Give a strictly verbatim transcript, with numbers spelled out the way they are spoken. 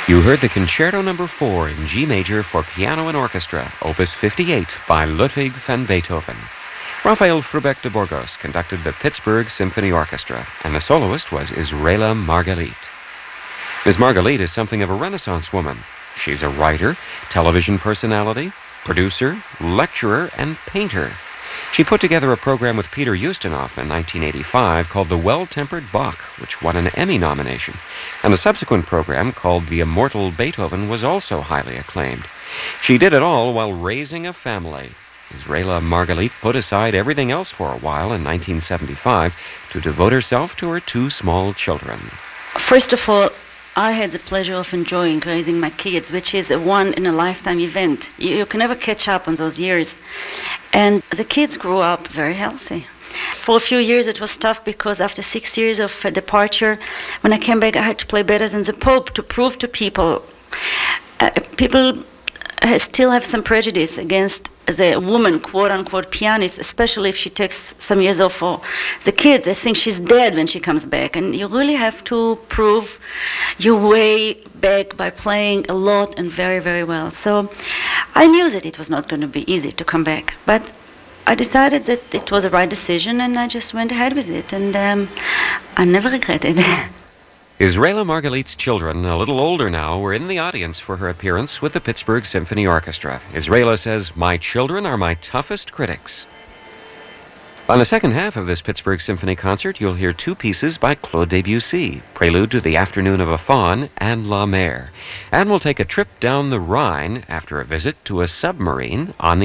You heard the Concerto Number four in G major for piano and orchestra, Opus fifty-eight by Ludwig van Beethoven. Rafael Frubeck de Burgos conducted the Pittsburgh Symphony Orchestra, and the soloist was Israela Margalit. Miz Margalit is something of a Renaissance woman. She's a writer, television personality, producer, lecturer, and painter. She put together a program with Peter Ustinov in nineteen eighty-five called The Well-Tempered Bach, which won an Emmy nomination. And a subsequent program called The Immortal Beethoven was also highly acclaimed. She did it all while raising a family. Israela Margalit put aside everything else for a while in nineteen seventy-five to devote herself to her two small children. First of all, I had the pleasure of enjoying raising my kids, which is a one-in-a-lifetime event. You, you can never catch up on those years. And the kids grew up very healthy. For a few years it was tough because after six years of uh, departure, when I came back I had to play better than the Pope to prove to people. Uh, people uh, still have some prejudice against the woman, quote-unquote, pianist, especially if she takes some years off for the kids. They think she's dead when she comes back. And you really have to prove your way back by playing a lot and very, very well. So I knew that it was not going to be easy to come back. But I decided that it was the right decision, and I just went ahead with it. And um, I never regretted it. Israela Margalit's children, a little older now, were in the audience for her appearance with the Pittsburgh Symphony Orchestra. Israela says, "My children are my toughest critics." On the second half of this Pittsburgh Symphony concert, you'll hear two pieces by Claude Debussy, Prelude to the Afternoon of a Faun and La Mer. And we'll take a trip down the Rhine after a visit to a submarine on the